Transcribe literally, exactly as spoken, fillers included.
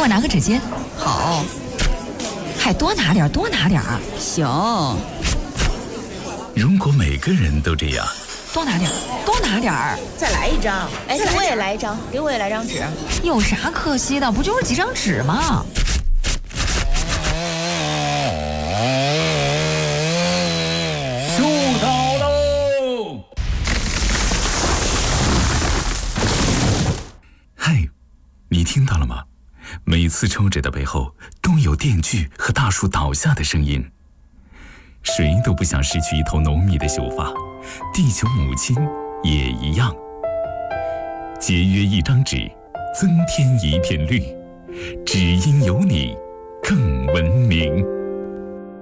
拿个纸巾。 好， 还多拿点，多拿点。 行。 如果每个人都这样， 多拿点，多拿点儿。 再来一张，哎，给我也来一张，给我也来张纸。 有啥可惜的？不就是几张纸吗？ 树倒喽！嗨，你听到了吗？每次抽纸的背后都有电锯和大树倒下的声音。谁都不想失去一头浓密的秀发，地球母亲也一样。节约一张纸，增添一片绿，只因有你更文明。